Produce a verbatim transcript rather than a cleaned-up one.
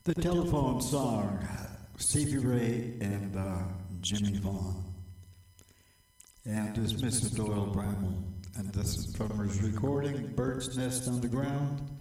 The telephone song, Stevie Ray and uh, Jimmy Vaughan. And this is Mister Doyle Bramwell. And this is from his recording, Bird's Nest on the Ground.